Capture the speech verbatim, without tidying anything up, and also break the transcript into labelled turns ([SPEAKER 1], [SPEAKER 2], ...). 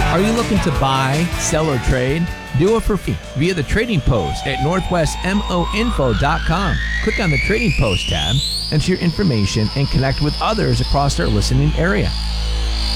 [SPEAKER 1] Are you looking to buy, sell, or trade? Do it for free via the Trading Post at northwest moinfo dot com. Click on the Trading Post tab, enter your information, and connect with others across our listening area.